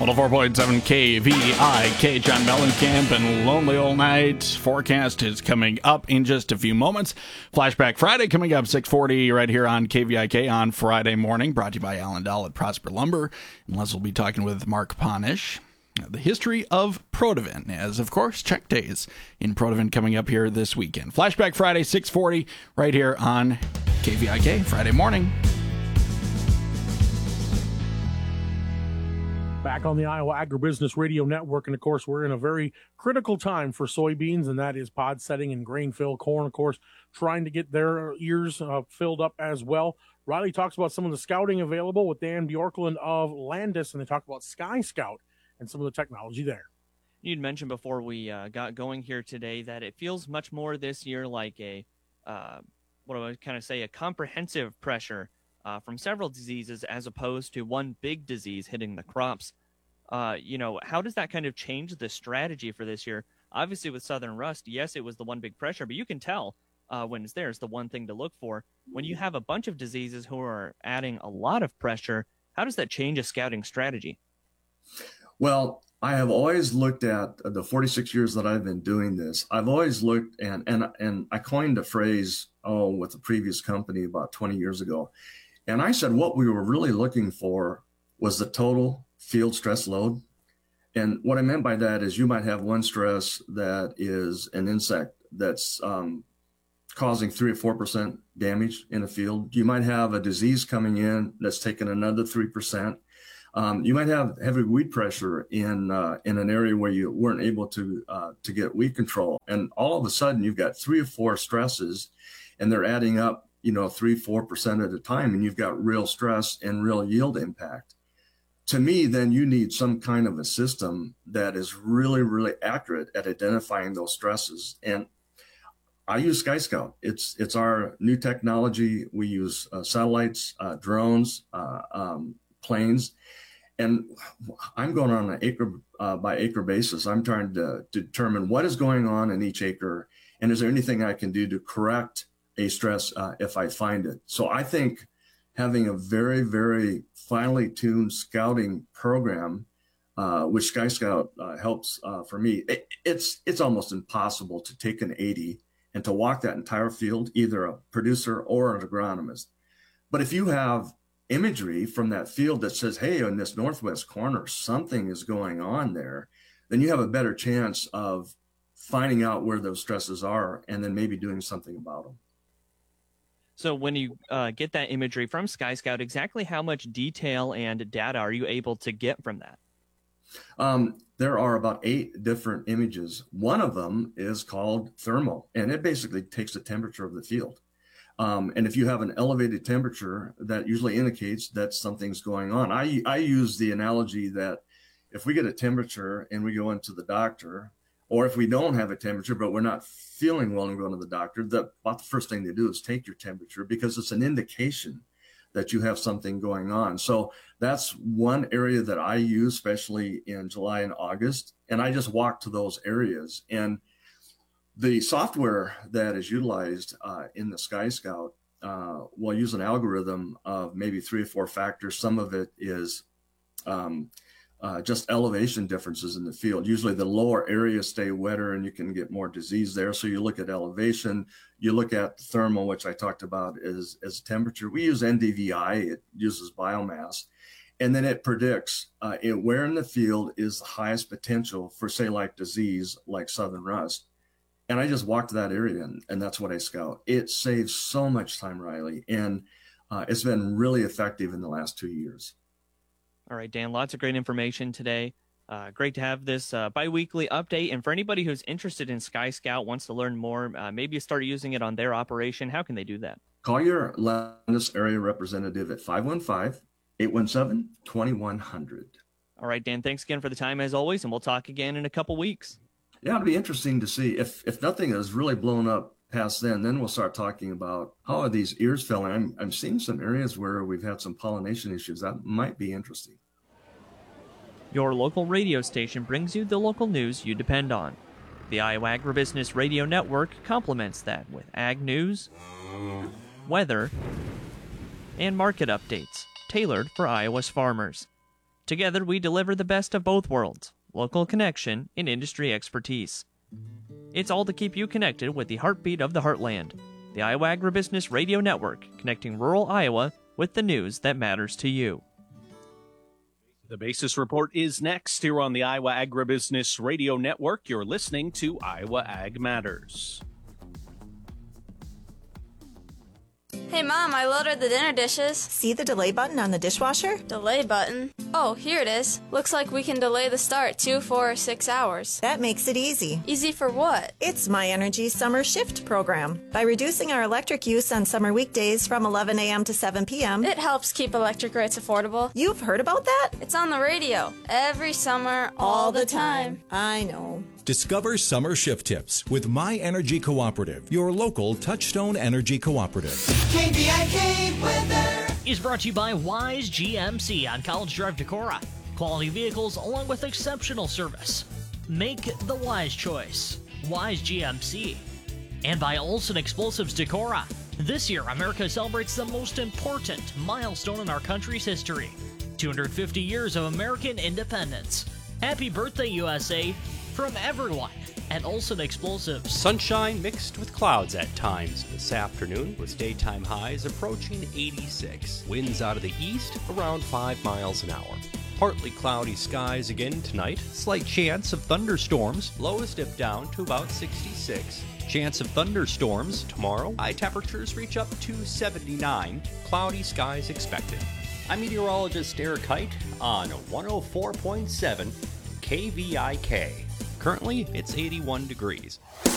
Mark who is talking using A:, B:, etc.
A: 104.7 KVIK, John Mellencamp and Lonely Old Night. Forecast is coming up in just a few moments. Flashback Friday coming up 6:40 right here on KVIK on Friday morning. Brought to you by Alan Dahl at Prosper Lumber. And Les will be talking with Mark Ponish. The history of Protivin, as of course check days in Protivin coming up here this weekend. Flashback Friday 6:40 right here on KVIK Friday morning.
B: Back on the Iowa Agribusiness Radio Network, and of course, we're in a very critical time for soybeans, and that is pod setting and grain fill. Corn, of course, trying to get their ears filled up as well. Riley talks about some of the scouting available with Dan Bjorklund of Landis, and they talk about Sky Scout and some of the technology there.
C: You'd mentioned before we got going here today that it feels much more this year like a, what do I kind of say, a comprehensive pressure from several diseases as opposed to one big disease hitting the crops. How does that kind of change the strategy for this year? Obviously with Southern Rust, yes, it was the one big pressure, but you can tell when it's there, it's the one thing to look for. When you have a bunch of diseases who are adding a lot of pressure, how does that change a scouting strategy?
D: Well, I have always looked at the 46 years that I've been doing this. I've always looked and I coined a phrase, with the previous company about 20 years ago. And I said what we were really looking for was the total field stress load. And what I meant by that is you might have one stress that is an insect that's causing 3 or 4% damage in a field. You might have a disease coming in that's taking another 3%. You might have heavy weed pressure in an area where you weren't able to get weed control. And all of a sudden you've got 3 or 4 stresses and they're adding up 3-4% at a time, and you've got real stress and real yield impact. To me, then you need some kind of a system that is really, really accurate at identifying those stresses. And I use Sky Scout. It's our new technology. We use satellites, drones, planes, and I'm going on an acre by acre basis. I'm trying to determine what is going on in each acre, and is there anything I can do to correct a stress if I find it. So I think having a very, very finely tuned scouting program, which Sky Scout helps for me, it's almost impossible to take an 80 and to walk that entire field, either a producer or an agronomist. But if you have imagery from that field that says, hey, in this northwest corner, something is going on there, then you have a better chance of finding out where those stresses are and then maybe doing something about them.
C: So when you get that imagery from Sky Scout, exactly how much detail and data are you able to get from that?
D: There are about 8 different images. One of them is called thermal, and it basically takes the temperature of the field. And if you have an elevated temperature, that usually indicates that something's going on. I use the analogy that if we get a temperature and we go into the doctor, or if we don't have a temperature, but we're not feeling well and going to the doctor, about the first thing they do is take your temperature because it's an indication that you have something going on. So that's one area that I use, especially in July and August. And I just walk to those areas. And the software that is utilized in the Sky Scout will use an algorithm of maybe 3 or 4 factors. Some of it is just elevation differences in the field. Usually the lower areas stay wetter and you can get more disease there. So you look at elevation, you look at thermal, which I talked about as temperature. We use NDVI, it uses biomass, and then it predicts where in the field is the highest potential for, say, like disease, like Southern Rust. And I just walk to that area and that's what I scout. It saves so much time, Riley, and it's been really effective in the last 2 years.
C: All right, Dan, lots of great information today. Great to have this bi-weekly update. And for anybody who's interested in Sky Scout, wants to learn more, maybe start using it on their operation, how can they do that?
D: Call your Landis area representative at 515-817-2100.
C: All right, Dan, thanks again for the time as always, and we'll talk again in a couple weeks.
D: Yeah, it'll be interesting to see if nothing is really blown up past then we'll start talking about how are these ears filling. I'm seeing some areas where we've had some pollination issues. That might be interesting.
C: Your local radio station brings you the local news you depend on. The Iowa Agribusiness Radio Network complements that with ag news, weather, and market updates tailored for Iowa's farmers. Together, we deliver the best of both worlds, local connection and industry expertise. It's all to keep you connected with the heartbeat of the heartland. The Iowa Agribusiness Radio Network, connecting rural Iowa with the news that matters to you.
E: The Basis Report is next here on the Iowa Agribusiness Radio Network. You're listening to Iowa Ag Matters.
F: Hey Mom, I loaded the dinner dishes.
G: See the delay button on the dishwasher?
F: Delay button? Oh, here it is. Looks like we can delay the start 2, 4, or 6 hours.
G: That makes it easy.
F: Easy for what?
G: It's My Energy Summer Shift program. By reducing our electric use on summer weekdays from 11 a.m. to 7 p.m.,
F: It helps keep electric rates affordable.
G: You've heard about that?
F: It's on the radio. Every summer, all the time.
G: I know.
H: Discover summer shift tips with My Energy Cooperative, your local Touchstone Energy Cooperative.
I: KVIK weather
J: is brought to you by Wise GMC on College Drive, Decorah. Quality vehicles along with exceptional service. Make the wise choice. Wise GMC. And by Olson Explosives Decorah. This year, America celebrates the most important milestone in our country's history. 250 years of American independence. Happy birthday, USA, from everyone at Olson Explosives.
K: Sunshine mixed with clouds at times this afternoon, with daytime highs approaching 86. Winds out of the east around 5 miles an hour. Partly cloudy skies again tonight. Slight chance of thunderstorms. Lows dip down to about 66. Chance of thunderstorms tomorrow. High temperatures reach up to 79. Cloudy skies expected. I'm meteorologist Eric Height on 104.7 KVIK. Currently, it's 81 degrees.